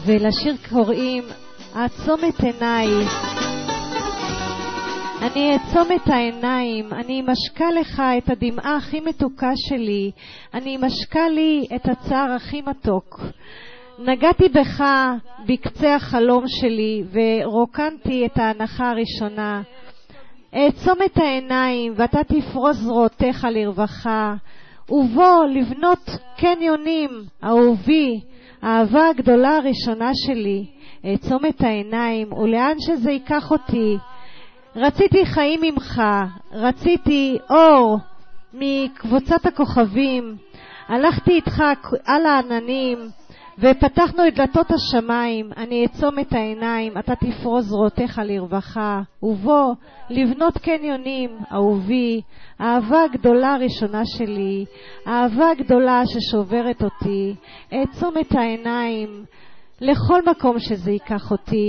ולשיר קוראים אעצום את עיניי. אני אעצום את העיניים, אני משקה לך את הדמעה הכי מתוקה שלי, אני משקה לי את הצער הכי מתוק. נגעתי בך בקצה החלום שלי ורוקנתי את ההנחה הראשונה. אעצום את העיניים ואתה תפרוס זרועותיך לרווחה, ובוא לבנות קניונים, אהובי, האהבה הגדולה הראשונה שלי. אעצום את העיניים ולאן שזה ייקח אותי. רציתי חיים ממך, רציתי אור מקבוצת הכוכבים, הלכתי איתך על העננים ופתחנו את דלתות השמיים. אני אעצום את העיניים, אתה תפרוס זרועותיך לרווחה, ובוא לבנות קניונים, אהובי, האהבה הגדולה הראשונה שלי, האהבה הגדולה ששוברת אותי. אעצום את העיניים לכל מקום שזה ייקח אותי.